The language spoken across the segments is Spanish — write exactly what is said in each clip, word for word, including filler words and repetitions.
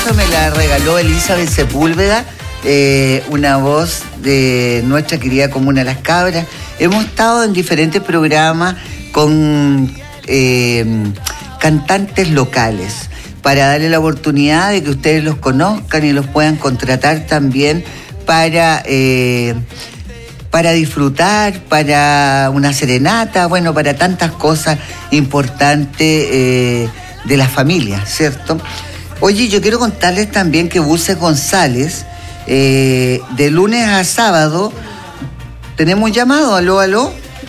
hermosa me la regaló Elizabeth Sepúlveda, eh, una voz de nuestra querida comuna Las Cabras. Hemos estado en diferentes programas con eh, cantantes locales para darle la oportunidad de que ustedes los conozcan y los puedan contratar también para... Eh, para disfrutar, para una serenata, bueno, para tantas cosas importantes eh, de la familia, ¿cierto? Oye, yo quiero contarles también que Buses González, eh, de lunes a sábado, tenemos un llamado, aló, aló.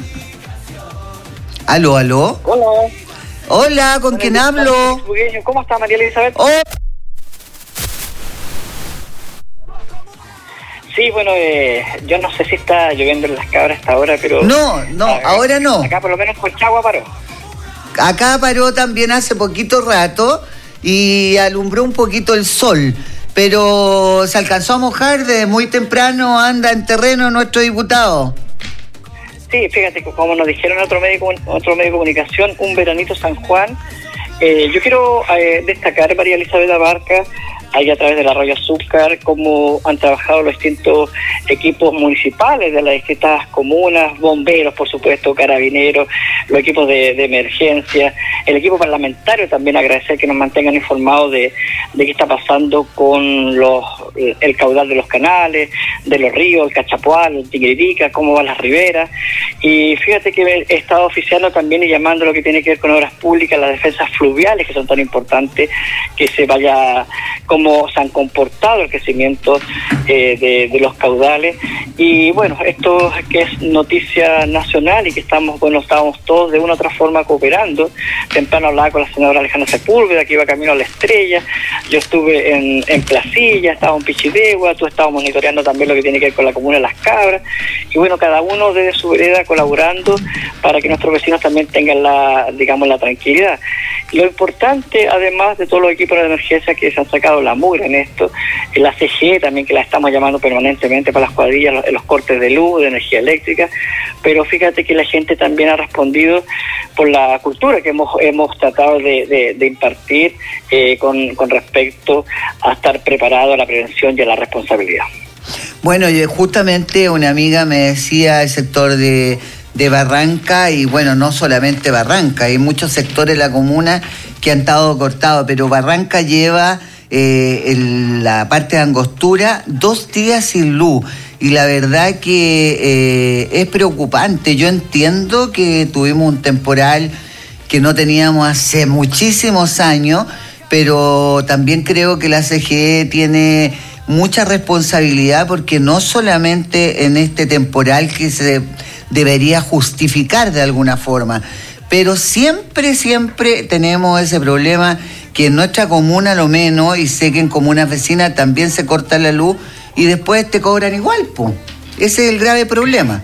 Aló, aló. Hola. Hola, ¿con quién hablo? ¿Cómo está María Elizabeth? Oh. Sí, bueno, eh, yo no sé si está lloviendo en Las Cabras hasta ahora, pero... No, no, ver, ahora no. Acá por lo menos Colchagua paró. Acá paró también hace poquito rato y alumbró un poquito el sol, pero se alcanzó a mojar de muy temprano, anda en terreno nuestro diputado. Sí, fíjate, como nos dijeron otro medio, otro medio de comunicación, un veranito San Juan. Eh, yo quiero eh, destacar, María Elizabeth Abarca, ahí a través del Arroyo Azúcar, cómo han trabajado los distintos equipos municipales de las distintas comunas, bomberos, por supuesto, carabineros, los equipos de, de emergencia, el equipo parlamentario también agradecer que nos mantengan informados de, de qué está pasando con los el caudal de los canales, de los ríos, el Cachapoal, el Tigritica, cómo van las riberas. Y fíjate que he estado oficiando también y llamando lo que tiene que ver con obras públicas, las defensas fluviales, que son tan importantes, que se vaya como cómo se han comportado el crecimiento eh, de, de los caudales. Y bueno, esto que es noticia nacional y que estamos, bueno, estábamos todos de una u otra forma cooperando. Temprano hablaba con la senadora Alejandra Sepúlveda, que iba camino a la Estrella. Yo estuve en, en Placilla, estaba en Pichidegua, tú estabas monitoreando también lo que tiene que ver con la comuna de Las Cabras. Y bueno, cada uno desde su vereda colaborando para que nuestros vecinos también tengan la, digamos, la tranquilidad. Lo importante, además de todos los equipos de emergencia que se han sacado la mugre en esto, la C G E también, que la estamos llamando permanentemente para las cuadrillas, los, los cortes de luz, de energía eléctrica, pero fíjate que la gente también ha respondido por la cultura que hemos hemos tratado de, de, de impartir eh, con, con respecto a estar preparado a la prevención y a la responsabilidad. Bueno, yo, justamente una amiga me decía el sector de... de Barranca, y bueno, no solamente Barranca, hay muchos sectores de la comuna que han estado cortados, pero Barranca lleva eh, el, la parte de Angostura dos días sin luz, y la verdad que eh, es preocupante. Yo entiendo que tuvimos un temporal que no teníamos hace muchísimos años, pero también creo que la C G E tiene mucha responsabilidad, porque no solamente en este temporal que se debería justificar de alguna forma, pero siempre, siempre tenemos ese problema que en nuestra comuna lo menos, y sé que en comunas vecinas también se corta la luz y después te cobran igual, po. Ese es el grave problema.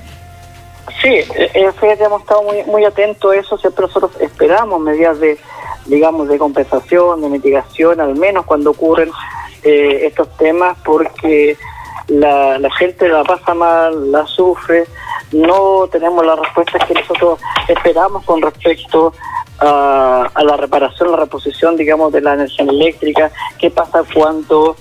Sí, eh, fíjate, hemos estado muy, muy atentos a eso, siempre nosotros esperamos medidas de, digamos, de compensación, de mitigación, al menos cuando ocurren eh, estos temas, porque la, la gente la pasa mal, la sufre. No tenemos las respuestas que nosotros esperamos con respecto a, a la reparación, la reposición, digamos, de la energía eléctrica. ¿Qué pasa cuando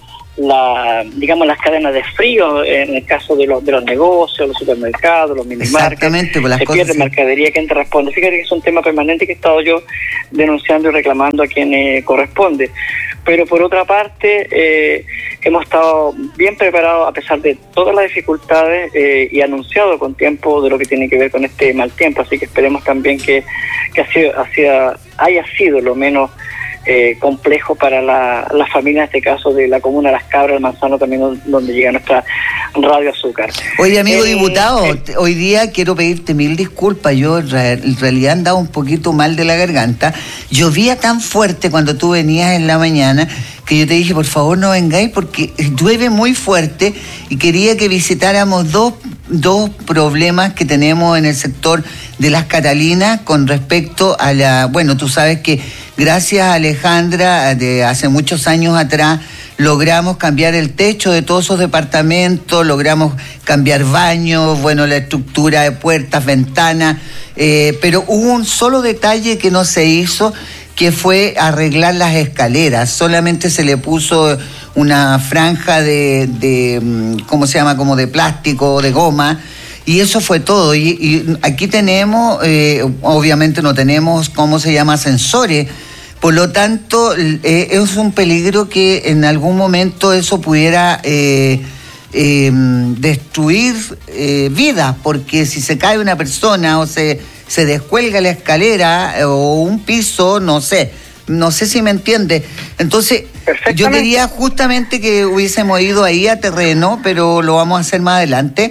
la, digamos, las cadenas de frío, en el caso de los de los negocios, los supermercados, los minimarkets, exactamente, pues las se cosas, pierde sí. mercadería, ¿quién te responde? Fíjate que es un tema permanente que he estado yo denunciando y reclamando a quien eh, corresponde. Pero por otra parte, eh, hemos estado bien preparados a pesar de todas las dificultades eh, y anunciado con tiempo de lo que tiene que ver con este mal tiempo. Así que esperemos también que, que ha sido, ha sido, haya sido lo menos eh, complejo para la, la familia, en este caso de la comuna de Las Cabras, el Manzano, también donde llega nuestra Radio Azúcar. Oye, amigo eh, diputado, eh, hoy día quiero pedirte mil disculpas. Yo en realidad andaba un poquito mal de la garganta. Llovía tan fuerte cuando tú venías en la mañana que yo te dije, por favor no vengáis porque llueve muy fuerte, y quería que visitáramos dos, dos problemas que tenemos en el sector de Las Catalinas con respecto a la... Bueno, tú sabes que gracias a Alejandra, de hace muchos años atrás, logramos cambiar el techo de todos esos departamentos, logramos cambiar baños, bueno, la estructura de puertas, ventanas, eh, pero hubo un solo detalle que no se hizo, que fue arreglar las escaleras. Solamente se le puso una franja de, de ¿cómo se llama?, como de plástico o de goma, y eso fue todo. Y, y aquí tenemos, eh, obviamente no tenemos, ¿cómo se llama?, ascensores. Por lo tanto, eh, es un peligro que en algún momento eso pudiera eh, eh, destruir eh, vidas, porque si se cae una persona o se, se descuelga la escalera o un piso, no sé, no sé si me entiende. Entonces, yo quería justamente que hubiésemos ido ahí a terreno, pero lo vamos a hacer más adelante.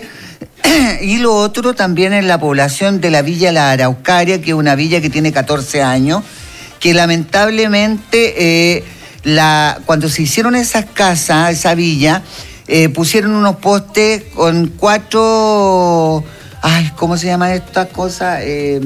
Y lo otro también es la población de la Villa La Araucaria, que es una villa que tiene catorce años, que lamentablemente eh, la, cuando se hicieron esas casas, esa villa, eh, pusieron unos postes con cuatro, ay, ¿cómo se llaman estas cosas? Eh,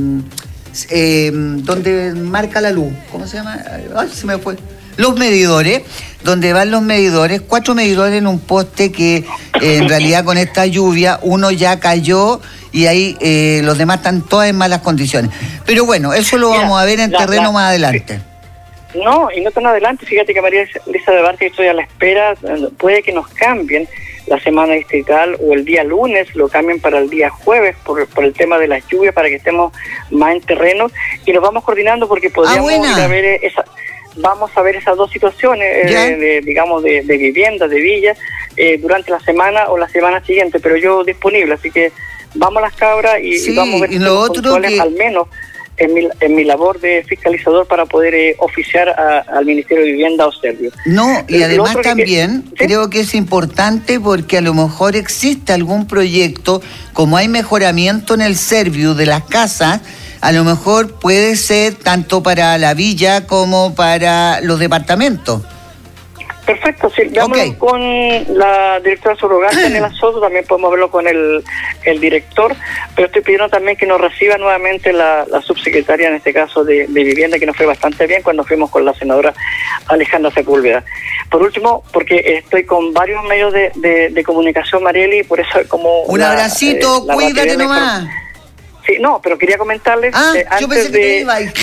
eh, donde marca la luz, ¿cómo se llama? Ay, se me fue. Los medidores, donde van los medidores, cuatro medidores en un poste que eh, en realidad con esta lluvia uno ya cayó y ahí eh, los demás están todas en malas condiciones. Pero bueno, eso lo Mira, vamos a ver en la, terreno la, más adelante. No, y no tan adelante, fíjate que María Elisa de Barca, estoy a la espera, puede que nos cambien la semana distrital o el día lunes, lo cambien para el día jueves por, por el tema de las lluvias, para que estemos más en terreno, y nos vamos coordinando porque podríamos ah, ir a ver esa... Vamos a ver esas dos situaciones, eh, de, digamos, de, de vivienda, de villa, eh, durante la semana o la semana siguiente, pero yo disponible, así que vamos a las cabras y, sí, y vamos a ver y lo otro que... al menos en mi, en mi labor de fiscalizador para poder eh, oficiar a, al Ministerio de Vivienda o Servio. No, y además también que, ¿sí? creo que es importante porque a lo mejor existe algún proyecto, como hay mejoramiento en el Servio de las casas, a lo mejor puede ser tanto para la villa como para los departamentos. Perfecto, sí, veámoslo okay. con la directora subrogante en el Soto, también podemos verlo con el, el director, pero estoy pidiendo también que nos reciba nuevamente la, la subsecretaria, en este caso de, de Vivienda, que nos fue bastante bien cuando fuimos con la senadora Alejandra Sepúlveda. Por último, porque estoy con varios medios de, de, de comunicación, Marieli, por eso como... Un la, abracito, eh, cuídate nomás. Sí, no, pero quería comentarles... Ah, eh, antes yo pensé de... que te iba a ir.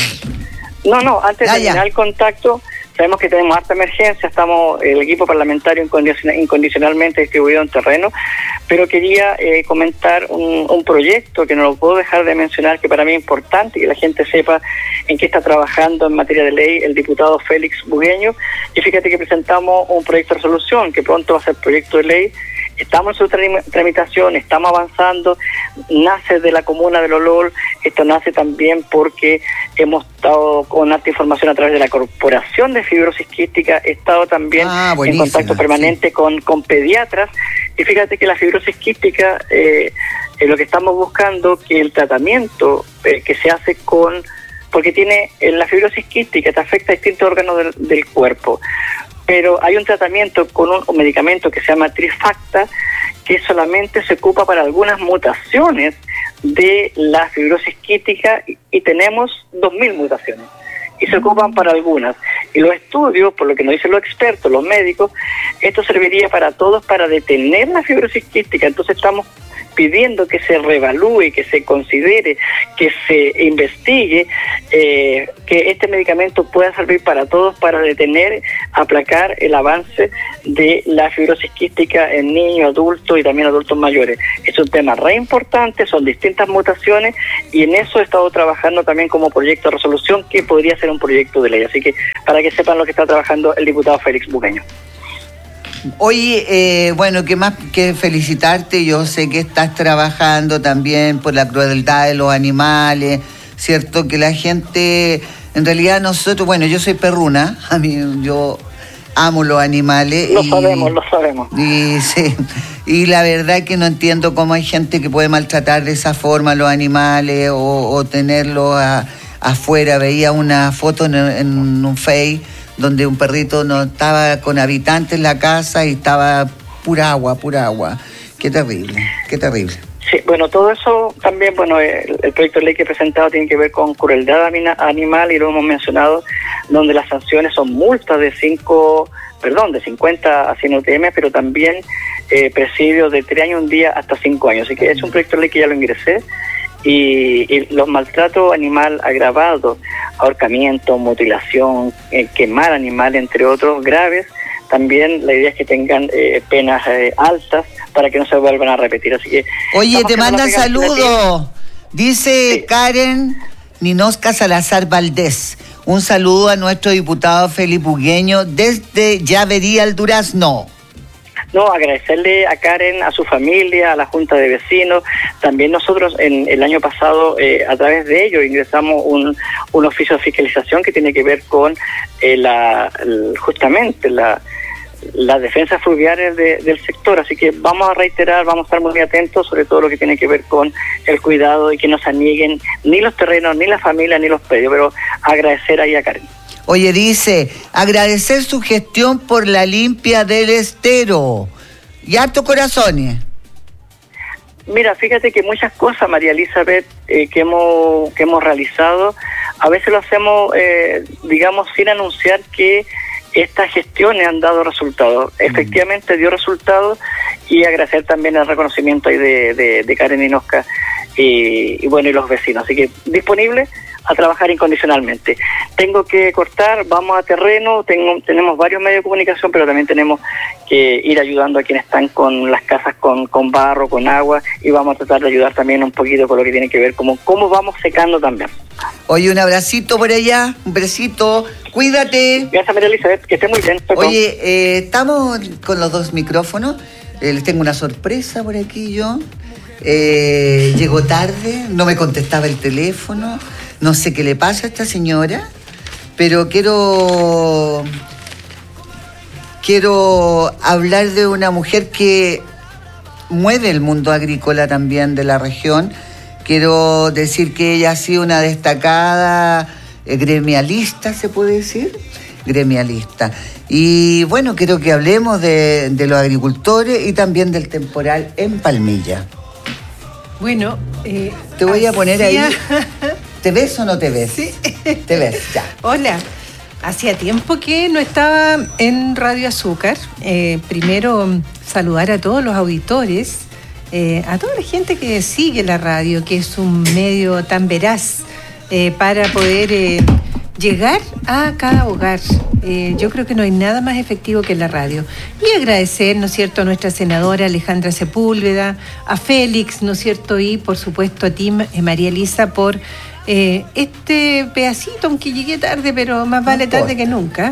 No, no, antes ah, de terminar el contacto, sabemos que tenemos harta emergencia, estamos el equipo parlamentario incondicion- incondicionalmente distribuido en terreno, pero quería eh, comentar un, un proyecto que no lo puedo dejar de mencionar, que para mí es importante, que la gente sepa en qué está trabajando en materia de ley el diputado Félix Bugueño, y fíjate que presentamos un proyecto de resolución, que pronto va a ser proyecto de ley. Estamos en su tramitación, estamos avanzando, nace de la comuna de Lolol, esto nace también porque hemos estado con alta información a través de la Corporación de Fibrosis Quística, he estado también ah, en contacto permanente sí. con, con pediatras, y fíjate que la fibrosis quística, eh, eh, lo que estamos buscando, que el tratamiento eh, que se hace con, porque tiene eh, la fibrosis quística, te afecta a distintos órganos del, del cuerpo, pero hay un tratamiento con un, un medicamento que se llama Trifacta, que solamente se ocupa para algunas mutaciones de la fibrosis quística, y, y tenemos dos mil mutaciones, y se ocupan para algunas. Y los estudios, por lo que nos dicen los expertos, los médicos, esto serviría para todos para detener la fibrosis quística. Entonces estamos pidiendo que se reevalúe, que se considere, que se investigue, eh, que este medicamento pueda servir para todos para detener, aplacar el avance de la fibrosis quística en niños, adultos y también adultos mayores. Es un tema re importante, son distintas mutaciones, y en eso he estado trabajando también como proyecto de resolución, que podría ser un proyecto de ley. Así que para que sepan lo que está trabajando el diputado Félix Bugueño. Oye, eh, bueno, que más que felicitarte, yo sé que estás trabajando también por la crueldad de los animales, ¿cierto? Que la gente, en realidad nosotros, bueno, yo soy perruna, a mí yo amo los animales. Lo y, sabemos, lo sabemos. Y, sí, y la verdad que no entiendo cómo hay gente que puede maltratar de esa forma a los animales o, o tenerlos a, afuera. Veía una foto en, en un Face donde un perrito no estaba con habitantes en la casa y estaba pura agua, pura agua. Qué terrible, qué terrible. Sí, bueno, todo eso también, bueno, el, el proyecto de ley que he presentado tiene que ver con crueldad animal, y lo hemos mencionado, donde las sanciones son multas de cinco, perdón, de cincuenta a cien U T M, pero también eh, presidio de tres años, un día, hasta cinco años. Así que es un proyecto de ley que ya lo ingresé, y, y los maltratos animal agravados, ahorcamiento, mutilación, eh, quemar animal, entre otros graves, también la idea es que tengan eh, penas eh, altas para que no se vuelvan a repetir. Así que oye, te mandan saludos. Dice sí. Karen Ninosca Salazar Valdés. Un saludo a nuestro diputado Felipe Ugueño desde Llavería al Durazno. No, agradecerle a Karen, a su familia, a la Junta de Vecinos. También nosotros en el año pasado, eh, a través de ello, ingresamos un, un oficio de fiscalización que tiene que ver con eh, la, justamente la... las defensas fluviales de, del sector, así que vamos a reiterar, vamos a estar muy atentos sobre todo lo que tiene que ver con el cuidado y que no se anieguen ni los terrenos, ni la familia, ni los predios, pero agradecer ahí a Karen. Oye, dice, agradecer su gestión por la limpia del estero. Y harto corazones. Mira, fíjate que muchas cosas, María Elizabeth, eh, que hemos que hemos realizado, a veces lo hacemos, eh, digamos, sin anunciar que estas gestiones han dado resultados. Efectivamente dio resultados, y agradecer también el reconocimiento ahí de, de, de Karen Ninosca y, y bueno, y los vecinos. Así que disponible a trabajar incondicionalmente. Tengo que cortar, vamos a terreno, tengo, tenemos varios medios de comunicación, pero también tenemos que ir ayudando a quienes están con las casas con, con barro, con agua, y vamos a tratar de ayudar también un poquito con lo que tiene que ver como cómo vamos secando también. Oye, un abracito por allá, un besito, cuídate. Gracias, María Elizabeth, que esté muy bien. Oye, eh, estamos con los dos micrófonos, eh, les tengo una sorpresa por aquí yo. Eh, llegó tarde, no me contestaba el teléfono, no sé qué le pasa a esta señora, pero quiero quiero hablar de una mujer que mueve el mundo agrícola también de la región. Quiero decir que ella ha sido una destacada eh, gremialista, ¿se puede decir? Gremialista. Y bueno, quiero que hablemos de, de los agricultores y también del temporal en Palmilla. Bueno, eh, te voy a poner ahí. ¿Te ves o no te ves? Sí. Te ves, ya. Hola. Hacía tiempo que no estaba en Radio Azúcar. Eh, primero, saludar a todos los auditores, eh, a toda la gente que sigue la radio, que es un medio tan veraz eh, para poder eh, llegar a cada hogar. Eh, yo creo que no hay nada más efectivo que la radio. Y agradecer, ¿no es cierto?, a nuestra senadora Alejandra Sepúlveda, a Félix, ¿no es cierto?, y por supuesto a ti, María Elisa, por eh, este pedacito, aunque llegué tarde, pero más vale tarde que nunca.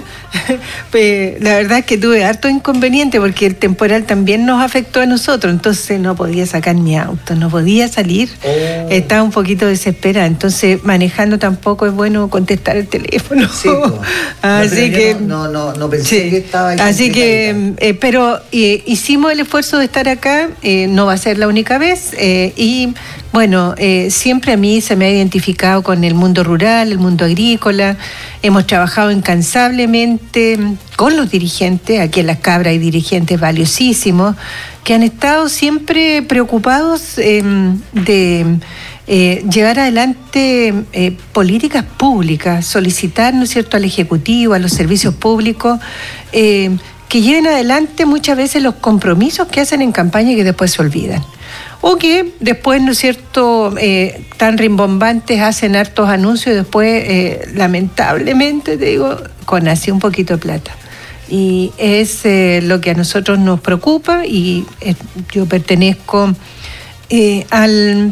La verdad es que tuve harto inconveniente porque el temporal también nos afectó a nosotros, entonces no podía sacar mi auto, no podía salir, oh. Estaba un poquito desesperada, entonces manejando tampoco es bueno contestar el teléfono. Sí, así no, que no, no, no pensé sí. que estaba ahí. Así que, eh, pero eh, hicimos el esfuerzo de estar acá, eh, no va a ser la única vez, eh, y bueno, eh, siempre a mí se me ha identificado con el mundo rural, el mundo agrícola. Hemos trabajado incansablemente con los dirigentes. Aquí en Las Cabras hay dirigentes valiosísimos que han estado siempre preocupados eh, de eh, llevar adelante eh, políticas públicas, solicitar, ¿no es cierto?, al Ejecutivo, a los servicios públicos, eh, que lleven adelante muchas veces los compromisos que hacen en campaña y que después se olvidan. O que después, ¿no es cierto?, eh, tan rimbombantes, hacen hartos anuncios y después, eh, lamentablemente, te digo, con así un poquito de plata. Y es eh, lo que a nosotros nos preocupa, y eh, yo pertenezco eh, al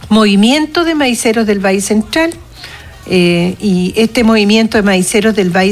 movimiento de maiceros del Valle Central, eh, y este movimiento de maiceros del Valle